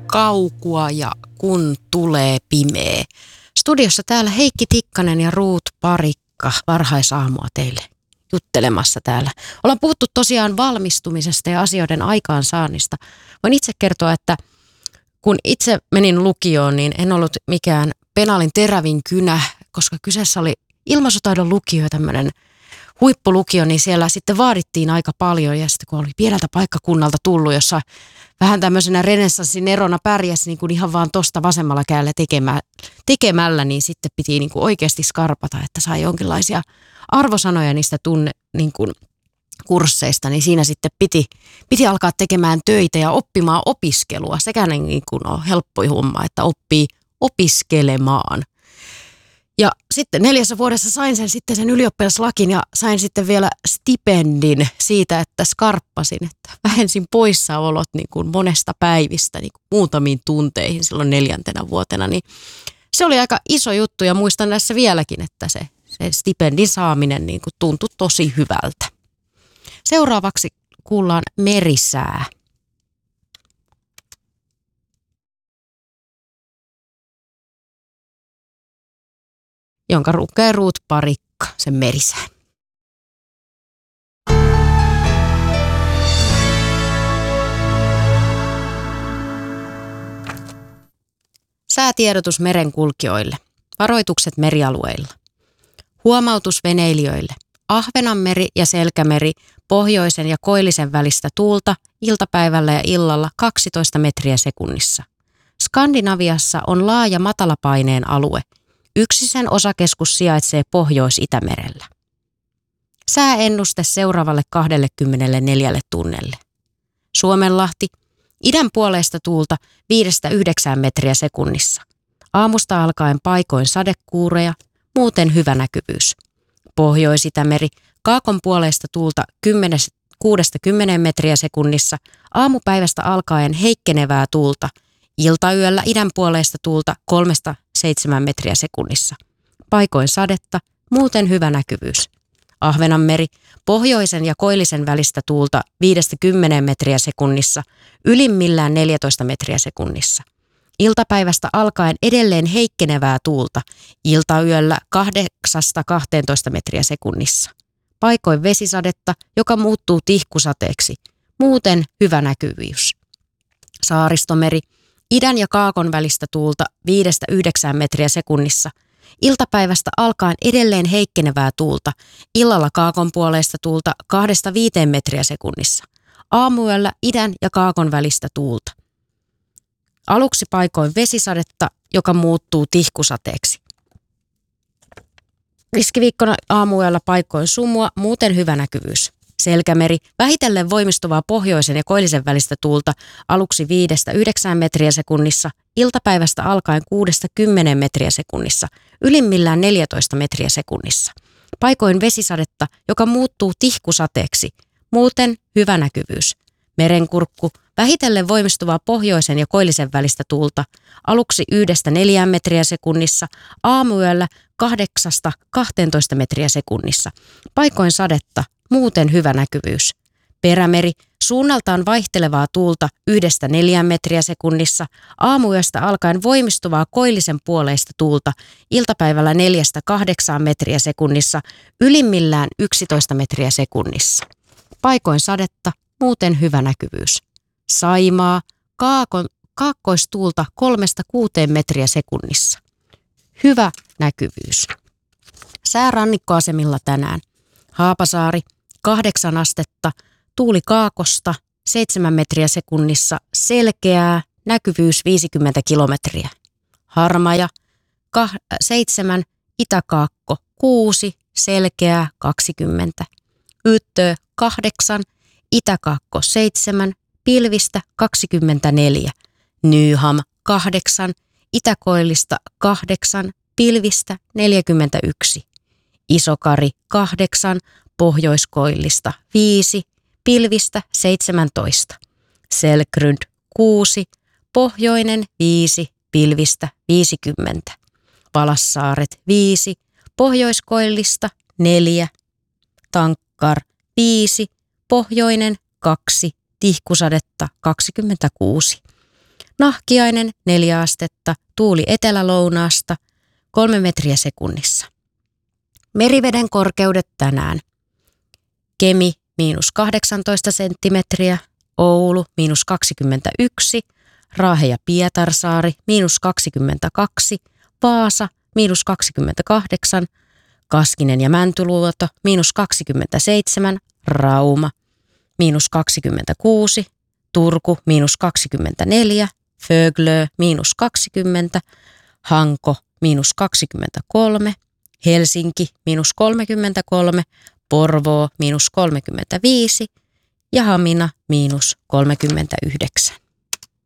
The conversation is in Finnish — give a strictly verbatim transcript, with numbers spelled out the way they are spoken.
kaukua ja kun tulee pimeä. Studiossa täällä Heikki Tikkanen ja Ruut Parikka, varhaisaamua teille juttelemassa täällä. Ollaan puhuttu tosiaan valmistumisesta ja asioiden aikaansaannista. Voin itse kertoa, että kun itse menin lukioon, niin en ollut mikään penaalin terävin kynä, koska kyseessä oli ilmaisutaidon lukio ja tämmöinen huippulukio, niin siellä sitten vaadittiin aika paljon. Ja sitten kun oli pieneltä paikkakunnalta tullut, jossa vähän tämmöisenä renessanssin erona pärjäsi niin kuin ihan vaan tosta vasemmalla kädellä tekemä, tekemällä, niin sitten piti niin kuin oikeasti skarpata, että sai jonkinlaisia arvosanoja niistä tunne, niin kuin kursseista, niin siinä sitten piti, piti alkaa tekemään töitä ja oppimaan opiskelua. Sekään ei niin kuin ole helppo homma, että oppii opiskelemaan. Ja sitten neljässä vuodessa sain sen sitten sen ylioppilaslakin ja sain sitten vielä stipendin siitä, että skarppasin, että vähensin poissaolot niin kuin monesta päivistä niin kuin muutamiin tunteihin silloin neljäntenä vuotena. Niin se oli aika iso juttu ja muistan tässä vieläkin, että se, se stipendin saaminen niin kuin tuntui tosi hyvältä. Seuraavaksi kuullaan Merisää. Jonka lukee Ruut Parikka, sen Merisää. Säätiedotus merenkulkijoille. Varoitukset merialueilla. Huomautus veneilijöille. Ahvenanmeri ja Selkämeri, pohjoisen ja koillisen välistä tuulta, iltapäivällä ja illalla kaksitoista metriä sekunnissa. Skandinaviassa on laaja matalapaineen alue. Yksi sen osakeskus sijaitsee Pohjois-Itämerellä. Sääennuste seuraavalle kaksikymmentäneljä tunnelle. Suomenlahti, idän puoleista tuulta viidestä yhdeksään metriä sekunnissa. Aamusta alkaen paikoin sadekuureja, muuten hyvä näkyvyys. Pohjois-Itämeri, kaakon puoleista tuulta kuudesta kymmeneen metriä sekunnissa. Aamupäivästä alkaen heikkenevää tuulta. Iltayöllä idän puoleista tuulta kolmesta seitsemään metriä sekunnissa. Paikoin sadetta, muuten hyvä näkyvyys. Ahvenanmeri, pohjoisen ja koillisen välistä tuulta viidestä kymmeneen metriä sekunnissa, ylimmillään neljätoista metriä sekunnissa. Iltapäivästä alkaen edelleen heikkenevää tuulta, iltayöllä kahdeksasta kahteentoista metriä sekunnissa. Paikoin vesisadetta, joka muuttuu tihkusateeksi, muuten hyvä näkyvyys. Saaristomeri, idän ja kaakon välistä tuulta viidestä yhdeksään metriä sekunnissa. Iltapäivästä alkaen edelleen heikkenevää tuulta. Illalla kaakon puoleista tuulta kahdesta viiteen metriä sekunnissa. Aamuyöllä idän ja kaakon välistä tuulta. Aluksi paikoin vesisadetta, joka muuttuu tihkusateeksi. Riskiviikkona aamuyöllä paikoin sumua, muuten hyvä näkyvyys. Selkämeri, vähitellen voimistuvaa pohjoisen ja koillisen välistä tuulta, aluksi viidestä yhdeksään metriä sekunnissa, iltapäivästä alkaen kuudesta kymmeneen metriä sekunnissa, ylimmillään neljätoista metriä sekunnissa. Paikoin vesisadetta, joka muuttuu tihkusateeksi, muuten hyvä näkyvyys. Merenkurkku, vähitellen voimistuvaa pohjoisen ja koillisen välistä tuulta, aluksi yhdestä neljään metriä sekunnissa, aamuyöllä kahdeksasta kahteentoista metriä sekunnissa. Paikoin sadetta, muuten hyvä näkyvyys. Perämeri, suunnaltaan vaihtelevaa tuulta yhdestä neljään metriä sekunnissa, aamuyöstä alkaen voimistuvaa koillisen puoleista tuulta, iltapäivällä neljästä kahdeksaan metriä sekunnissa, ylimmillään yksitoista metriä sekunnissa. Paikoin sadetta, muuten hyvä näkyvyys. Saimaa, kaakon, kaakkoistuulta kolmesta kuuteen metriä sekunnissa. Hyvä näkyvyys. Sää rannikkoasemilla tänään. Haapasaari, kahdeksan astetta, tuuli kaakosta, seitsemän metriä sekunnissa, selkeää, näkyvyys viisikymmentä kilometriä. Harmaja, kah, seitsemän, itäkaakko, kuusi, selkeää, kaksikymmentä. Yttö, kahdeksan, itäkaakko, seitsemän, pilvistä, kaksikymmentäneljä. Nyham, kahdeksan, itäkoillista, kahdeksan, pilvistä, neljäkymmentäyksi. Isokari, kahdeksan, pohjoiskoillista, viisi, pilvistä, seitsemäntoista. Selkrund, kuusi, pohjoinen, viisi, pilvistä, viisikymmentä. Palassaaret, viisi, pohjoiskoillista, neljä. Tankkar, viisi, pohjoinen, kaksi, tihkusadetta, kaksikymmentäkuusi. Nahkiainen neljä astetta, tuuli etelä-lounaasta, kolme metriä sekunnissa. Meriveden korkeudet tänään. Kemi miinus kahdeksantoista senttimetriä, Oulu miinus kaksikymmentäyksi, Raahe ja Pietarsaari miinus kaksikymmentäkaksi, Vaasa miinus kaksikymmentäkahdeksan, Kaskinen ja Mäntyluoto miinus kaksikymmentäseitsemän, Rauma miinus kaksikymmentäkuusi, Turku miinus kaksikymmentäneljä, Föglö miinus kaksikymmentä, Hanko miinus kaksikymmentäkolme, Helsinki miinus kolmekymmentäkolme, Porvoo miinus kolmekymmentäviisi ja Hamina miinus kolmekymmentäyhdeksän.